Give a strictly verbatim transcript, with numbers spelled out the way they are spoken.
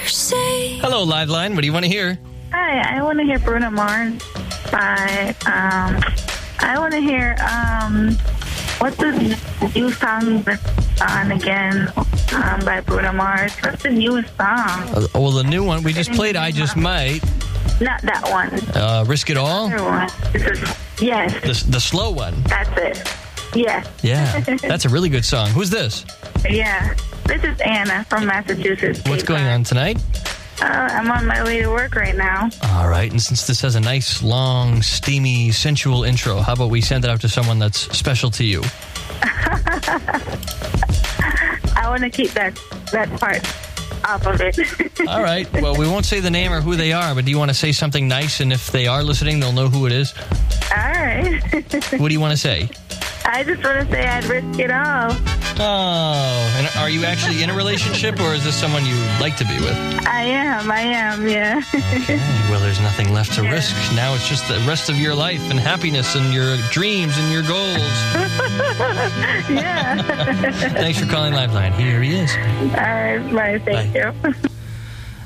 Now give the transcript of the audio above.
Hello, Liveline. What do you want to hear? Hi, I want to hear Bruno Mars by, um, I want to hear, um, what's the new song that's on again um, by Bruno Mars? What's the newest song? Uh, well, the new one we just played, I Just Might. Not that one. Uh, Risk It All? The other one. This is, yes. The, the slow one. That's it. Yes. Yeah, that's a really good song. Who's this? Yeah. This is Anna from Massachusetts. What's going on tonight? Uh, I'm on my way to work right now. All right, and since this has a nice, long, steamy, sensual intro, how about we send it out to someone that's special to you? I want to keep that, that part off of it. All right, well, we won't say the name or who they are, but do you want to say something nice, and if they are listening, they'll know who it is? All right. What do you want to say? I just want to say I'd risk it all. Oh, and are you actually in a relationship, or is this someone you like to be with? I am, I am, yeah. Okay, well, there's nothing left to risk. Now it's just the rest of your life and happiness and your dreams and your goals. Yeah. Thanks for calling Liveline. Here he is. All right, bye. Thank Bye. you.